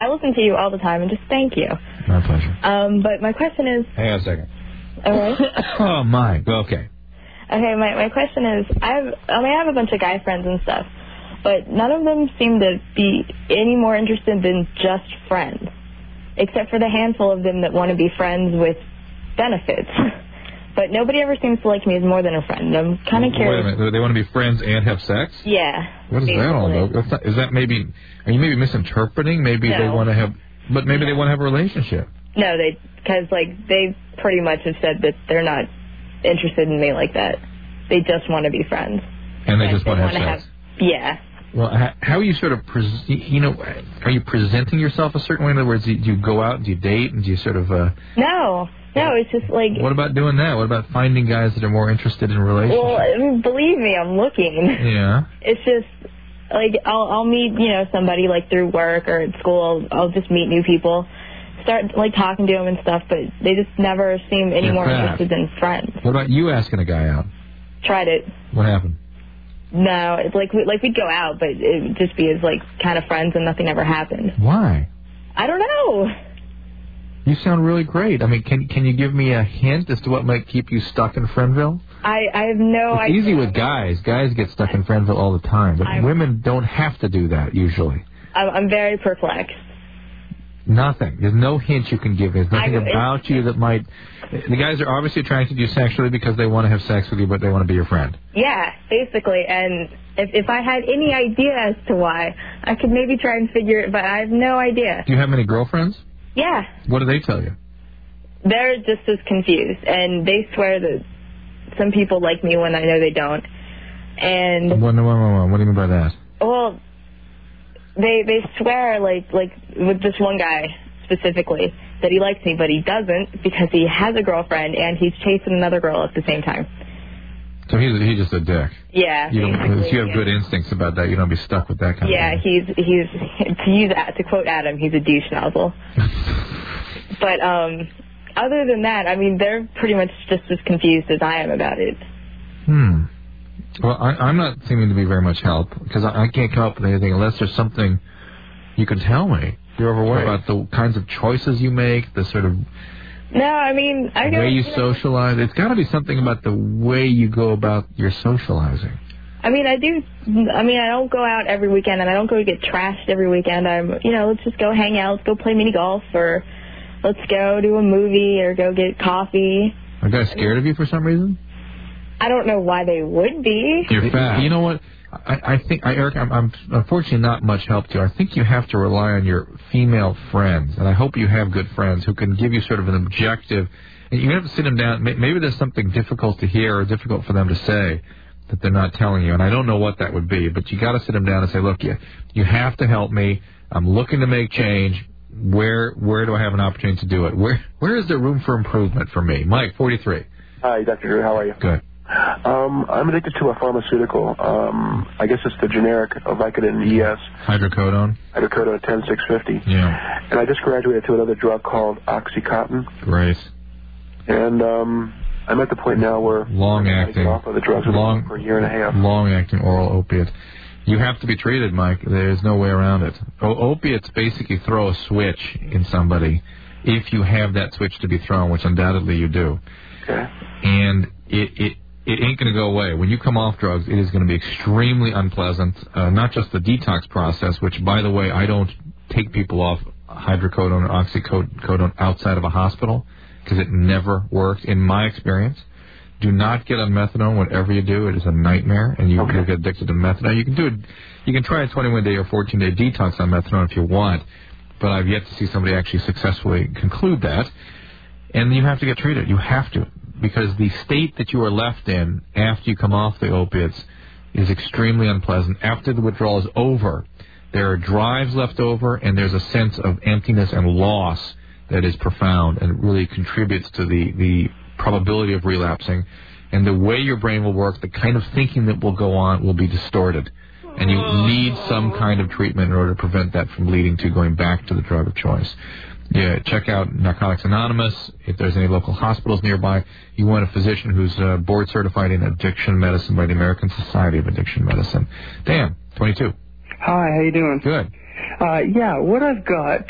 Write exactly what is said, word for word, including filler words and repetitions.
I listen to you all the time, and just thank you. My pleasure. Um, but my question is... Hang on a second. All right. Oh, my. Okay. Okay, my, my question is, I have, I mean, I have a bunch of guy friends and stuff, but none of them seem to be any more interested than just friends, except for the handful of them that want to be friends with benefits. But nobody ever seems to like me as more than a friend. I'm kind of curious. Wait a minute. They want to be friends and have sex? Yeah. What is basically. that all about? That's not, is that maybe, are you maybe misinterpreting? Maybe no. they want to have, but maybe no. they want to have a relationship. No, they, because, like, they pretty much have said that they're not interested in me like that. They just want to be friends. And they like, just want to have sex? Have, yeah. Well, how are you sort of, pres- you know, are you presenting yourself a certain way? In other words, do you go out, do you date, and do you sort of... Uh, no. No, it's just like... What about doing that? What about finding guys that are more interested in relationships? Well, I mean, believe me, I'm looking. Yeah. It's just, like, I'll, I'll meet, you know, somebody, like, through work or at school. I'll, I'll just meet new people, start, like, talking to them and stuff, but they just never seem any You're more fat. interested than friends. What about you asking a guy out? Tried it. What happened? No, it's like, we, like, we'd go out, but it would just be as, like, kind of friends and nothing ever happened. Why? I don't know. You sound really great. I mean, can can you give me a hint as to what might keep you stuck in Friendville? I, I have no it's idea. It's easy with guys. Guys get stuck in Friendville all the time, but I'm, women don't have to do that usually. I'm, I'm very perplexed. Nothing. There's no hint you can give. There's nothing I, about you that might... The guys are obviously attracted to you sexually because they want to have sex with you, but they want to be your friend. Yeah, basically. And if, if I had any idea as to why, I could maybe try and figure it, but I have no idea. Do you have many girlfriends? Yeah. What do they tell you? They're just as confused, and they swear that some people like me when I know they don't. And... What, what, what, what do you mean by that? Well, they they swear, like, like with this one guy specifically, that he likes me, but he doesn't because he has a girlfriend and he's chasing another girl at the same time. So he's he's just a dick. Yeah, you don't, basically. You have yeah. good instincts about that. You don't be stuck with that kind yeah, of thing. Yeah, he's, he's, to use, to quote Adam, he's a douche nozzle. But, um, other than that, I mean, they're pretty much just as confused as I am about it. Hmm. Well, I, I'm not seeming to be very much help because I, I can't come up with anything unless there's something you can tell me. You're overworried right. about the kinds of choices you make, the sort of... No, I mean, I the go... way you socialize. It's got to be something about the way you go about your socializing. I mean, I do... I mean, I don't go out every weekend, and I don't go get trashed every weekend. I'm, you know, let's just go hang out, let's go play mini golf, or let's go to a movie, or go get coffee. Are guys scared of you for some reason? I don't know why they would be. You're fat. You know what? I, I think, I, Eric, I'm, I'm unfortunately not much help to you. I think you have to rely on your female friends, and I hope you have good friends who can give you sort of an objective. And you have to sit them down. Maybe there's something difficult to hear or difficult for them to say that they're not telling you, and I don't know what that would be. But you got to sit them down and say, look, you you have to help me. I'm looking to make change. Where where do I have an opportunity to do it? Where where is there room for improvement for me? Mike, forty-three. Hi, Doctor Drew. How are you? Good. Um, I'm addicted to a pharmaceutical. Um, I guess it's the generic Vicodin E S. Hydrocodone? Hydrocodone ten six fifty. Yeah. And I just graduated to another drug called Oxycontin. Great. And um, I'm at the point now where long I'm acting off of the drugs long, for a year and a half. Long acting oral opiate. You have to be treated, Mike. There's no way around it. O- opiates basically throw a switch in somebody if you have that switch to be thrown, which undoubtedly you do. Okay. And it, it It ain't going to go away. When you come off drugs, it is going to be extremely unpleasant, uh, not just the detox process, which, by the way, I don't take people off hydrocodone or oxycodone outside of a hospital because it never works, in my experience. Do not get on methadone. Whatever you do, it is a nightmare, and you okay. will get addicted to methadone. You can do it. You can try a twenty-one day or fourteen day detox on methadone if you want, but I've yet to see somebody actually successfully conclude that. And you have to get treated. You have to. Because the state that you are left in after you come off the opiates is extremely unpleasant. After the withdrawal is over, there are drives left over, and there's a sense of emptiness and loss that is profound and really contributes to the, the probability of relapsing. And the way your brain will work, the kind of thinking that will go on will be distorted. And you need some kind of treatment in order to prevent that from leading to going back to the drug of choice. Yeah, check out Narcotics Anonymous. If there's any local hospitals nearby, you want a physician who's uh, board certified in addiction medicine by the American Society of Addiction Medicine. Dan, twenty-two. Hi, how you doing? Good. Uh, yeah, what I've got